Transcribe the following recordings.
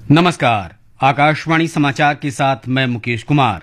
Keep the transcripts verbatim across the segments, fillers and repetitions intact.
नमस्कार, आकाशवाणी समाचार के साथ मैं मुकेश कुमार।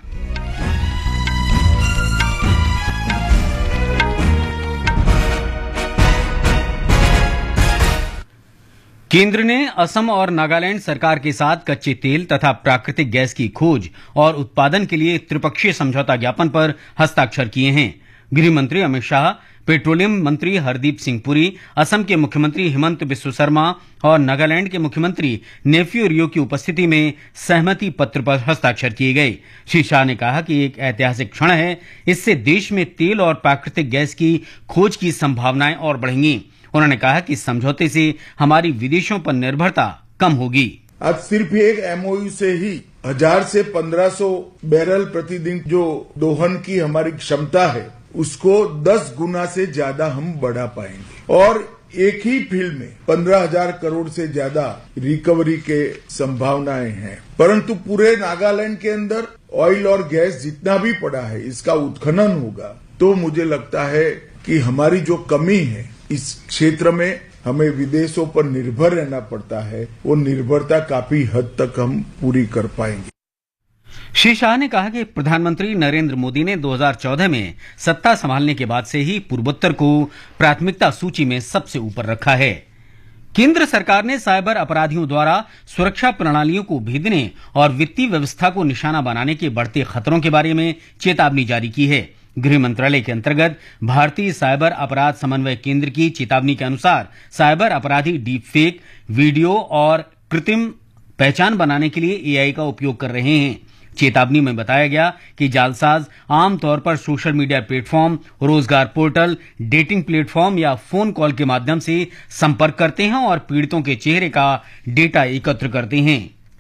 केंद्र ने असम और नागालैंड सरकार के साथ कच्चे तेल तथा प्राकृतिक गैस की खोज और उत्पादन के लिए त्रिपक्षीय समझौता ज्ञापन पर हस्ताक्षर किए हैं। गृह मंत्री अमित शाह, पेट्रोलियम मंत्री हरदीप सिंह पुरी, असम के मुख्यमंत्री हिमंत बिस्व शर्मा और नागालैंड के मुख्यमंत्री नेफ्यू रियो की उपस्थिति में सहमति पत्र पर हस्ताक्षर किए गए। श्री शाह ने कहा कि एक ऐतिहासिक क्षण है, इससे देश में तेल और प्राकृतिक गैस की खोज की संभावनाएं और बढ़ेंगी। उन्होंने कहा कि इस समझौते से हमारी विदेशों पर निर्भरता कम होगी। आज सिर्फ एक एमओयू से ही हजार से पंद्रह सौ बैरल प्रतिदिन जो दोहन की हमारी क्षमता है उसको दस गुना से ज्यादा हम बढ़ा पाएंगे और एक ही फील्ड में पंद्रह हजार करोड़ से ज्यादा रिकवरी के संभावनाएं हैं। परंतु पूरे नागालैंड के अंदर ऑयल और गैस जितना भी पड़ा है इसका उत्खनन होगा तो मुझे लगता है कि हमारी जो कमी है इस क्षेत्र में हमें विदेशों पर निर्भर रहना पड़ता है, वो निर्भरता काफी हद तक हम पूरी कर पाएंगे। श्री शाह ने कहा कि प्रधानमंत्री नरेंद्र मोदी ने दो हज़ार चौदह में सत्ता संभालने के बाद से ही पूर्वोत्तर को प्राथमिकता सूची में सबसे ऊपर रखा है। केंद्र सरकार ने साइबर अपराधियों द्वारा सुरक्षा प्रणालियों को भेदने और वित्तीय व्यवस्था को निशाना बनाने के बढ़ते खतरों के बारे में चेतावनी जारी की है। गृह मंत्रालय के अंतर्गत भारतीय साइबर अपराध समन्वय केंद्र की चेतावनी के अनुसार साइबर अपराधी डीप फेक, वीडियो और कृत्रिम पहचान बनाने के लिए एआई का उपयोग कर रहे हैं। चेतावनी में बताया गया कि जालसाज आमतौर पर सोशल मीडिया प्लेटफॉर्म, रोजगार पोर्टल, डेटिंग प्लेटफॉर्म या फोन कॉल के माध्यम से संपर्क करते हैं और पीड़ितों के चेहरे का डेटा एकत्र करते हैं।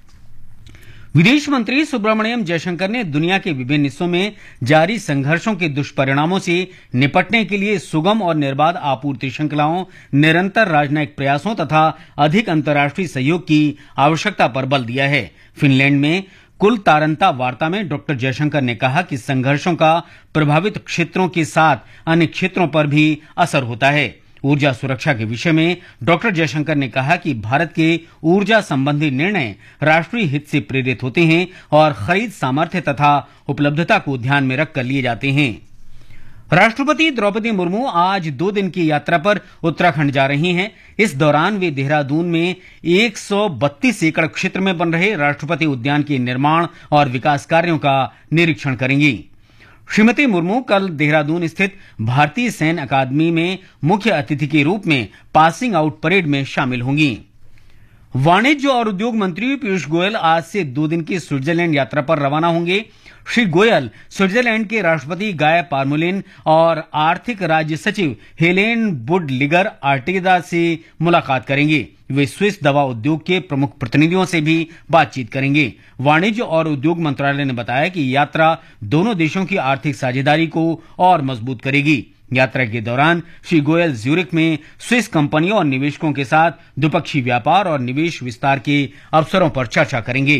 विदेश मंत्री सुब्रमण्यम जयशंकर ने दुनिया के विभिन्न हिस्सों में जारी संघर्षों के दुष्परिणामों से निपटने के लिए सुगम और निर्बाध आपूर्ति श्रृंखलाओं, निरंतर राजनयिक प्रयासों तथा अधिक अंतर्राष्ट्रीय सहयोग की आवश्यकता पर बल दिया है। फिनलैंड में कुल तारंता वार्ता में डॉक्टर जयशंकर ने कहा कि संघर्षों का प्रभावित क्षेत्रों के साथ अन्य क्षेत्रों पर भी असर होता है। ऊर्जा सुरक्षा के विषय में डॉक्टर जयशंकर ने कहा कि भारत के ऊर्जा संबंधी निर्णय राष्ट्रीय हित से प्रेरित होते हैं और खरीद सामर्थ्य तथा उपलब्धता को ध्यान में रखकर लिए जाते हैं। राष्ट्रपति द्रौपदी मुर्मू आज दो दिन की यात्रा पर उत्तराखंड जा रही हैं। इस दौरान वे देहरादून में एक सौ बत्तीस एकड़ क्षेत्र में बन रहे राष्ट्रपति उद्यान के निर्माण और विकास कार्यों का निरीक्षण करेंगी। श्रीमती मुर्मू कल देहरादून स्थित भारतीय सैन्य अकादमी में मुख्य अतिथि के रूप में पासिंग आउट परेड में शामिल होंगी। वाणिज्य और उद्योग मंत्री पीयूष गोयल आज से दो दिन की स्विट्जरलैंड यात्रा पर रवाना होंगे। श्री गोयल स्विट्जरलैंड के राष्ट्रपति गाय पारमुलिन और आर्थिक राज्य सचिव हेलेन बुडलिगर आर्टेगा से मुलाकात करेंगे। वे स्विस दवा उद्योग के प्रमुख प्रतिनिधियों से भी बातचीत करेंगे। वाणिज्य और उद्योग मंत्रालय ने बताया कि यात्रा दोनों देशों की आर्थिक साझेदारी को और मजबूत करेगी। यात्रा के दौरान श्री गोयल ज्यूरिख में स्विस कंपनियों और निवेशकों के साथ द्विपक्षीय व्यापार और निवेश विस्तार के अवसरों पर चर्चा करेंगे।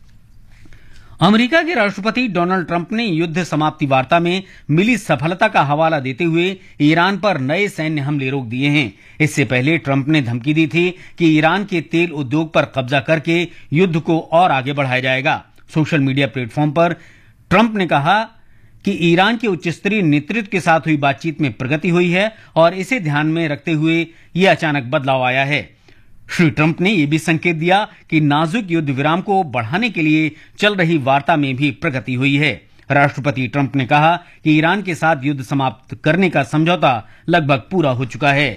अमेरिका के राष्ट्रपति डोनाल्ड ट्रंप ने युद्ध समाप्ति वार्ता में मिली सफलता का हवाला देते हुए ईरान पर नए सैन्य हमले रोक दिए हैं। इससे पहले ट्रंप ने धमकी दी थी कि ईरान के तेल उद्योग पर कब्जा करके युद्ध को और आगे बढ़ाया जाएगा। सोशल मीडिया प्लेटफॉर्म पर ट्रंप ने कहा कि ईरान के उच्च स्तरीय नेतृत्व के साथ हुई बातचीत में प्रगति हुई है और इसे ध्यान में रखते हुए यह अचानक बदलाव आया है। श्री ट्रंप ने यह भी संकेत दिया कि नाजुक युद्ध विराम को बढ़ाने के लिए चल रही वार्ता में भी प्रगति हुई है। राष्ट्रपति ट्रंप ने कहा कि ईरान के साथ युद्ध समाप्त करने का समझौता लगभग पूरा हो चुका है।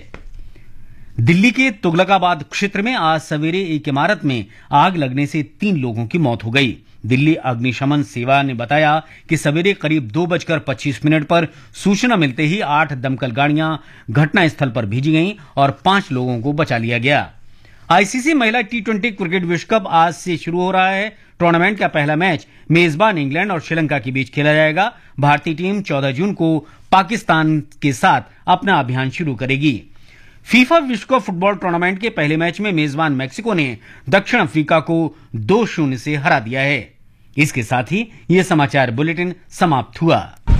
दिल्ली के तुगलकाबाद क्षेत्र में आज सवेरे एक इमारत में आग लगने से तीन लोगों की मौत हो गई। दिल्ली अग्निशमन सेवा ने बताया कि सवेरे करीब दो बजकर पच्चीस मिनट पर सूचना मिलते ही आठ दमकल गाड़ियां घटनास्थल पर भेजी गईं और पांच लोगों को बचा लिया गया। आईसीसी महिला टी ट्वेंटी क्रिकेट विश्व कप आज से शुरू हो रहा है। टूर्नामेंट का पहला मैच मेजबान इंग्लैंड और श्रीलंका के बीच खेला जाएगा। भारतीय टीम चौदह जून को पाकिस्तान के साथ अपना अभियान शुरू करेगी। फीफा विश्व कप फुटबॉल टूर्नामेंट के पहले मैच में मेजबान मैक्सिको ने दक्षिण अफ्रीका को दो शून्य से हरा दिया है। इसके साथ ही यह समाचार बुलेटिन समाप्त हुआ।